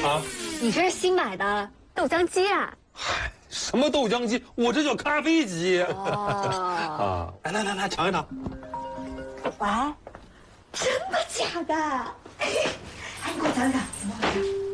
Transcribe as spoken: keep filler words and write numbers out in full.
啊， 你这是新买的豆浆机啊？ 嗨，什么豆浆机？我这叫咖啡机。 哦。 啊，来来来来，尝一尝。 喂，真的假的？哎，你给我讲讲怎么回事？